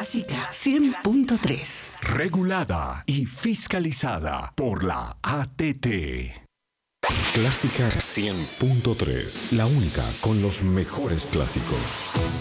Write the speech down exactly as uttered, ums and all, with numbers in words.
Clásica cien punto tres. Regulada y fiscalizada por la A T T. Clásica cien punto tres. La única con los mejores clásicos.